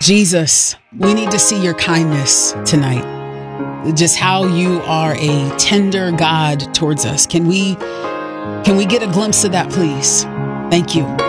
Jesus, we need to see your kindness tonight. Just how you are a tender God towards us. Can we get a glimpse of that, please? Thank you.